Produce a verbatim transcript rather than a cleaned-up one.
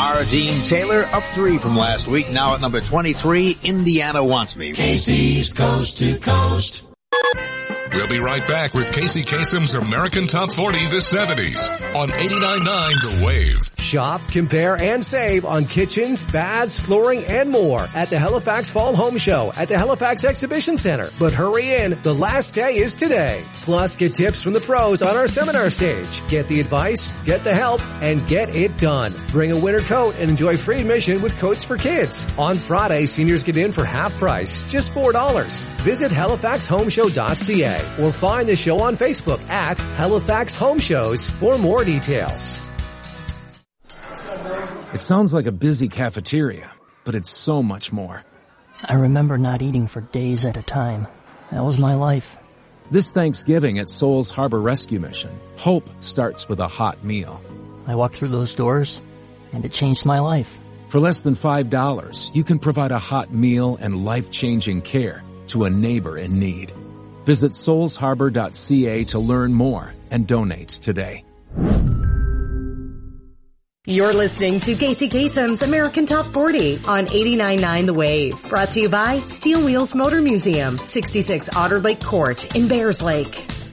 Ardeen Taylor up three from last week. Now at number twenty-three, Indiana Wants Me. Casey's Coast to Coast. We'll be right back with Casey Kasem's American Top forty the seventies on eighty-nine point nine The Wave. Shop, compare, and save on kitchens, baths, flooring, and more at the Halifax Fall Home Show at the Halifax Exhibition Center. But hurry in, the last day is today. Plus, get tips from the pros on our seminar stage. Get the advice, get the help, and get it done. Bring a winter coat and enjoy free admission with Coats for Kids. On Friday, seniors get in for half price, just four dollars. Visit halifax home show dot c a or find the show on Facebook at Halifax Home Shows for more details. It sounds like a busy cafeteria, but it's so much more. I remember not eating for days at a time. That was my life. This Thanksgiving at Souls Harbor Rescue Mission, hope starts with a hot meal. I walked through those doors, and it changed my life. For less than five dollars, you can provide a hot meal and life-changing care to a neighbor in need. Visit souls harbor dot c a to learn more and donate today. You're listening to Casey Kasem's American Top forty on eighty-nine point nine The Wave. Brought to you by Steel Wheels Motor Museum, sixty-six Otter Lake Court in Bears Lake.